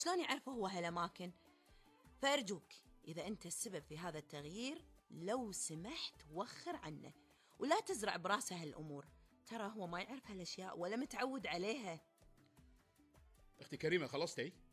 شلون يعرف هو هالأماكن؟ فأرجوك إذا أنت السبب في هذا التغيير لو سمحت وخر عنه، ولا تزرع براسه هالأمور. ترى هو ما يعرف هالأشياء ولا متعود عليها. اختي كريمة خلصتي؟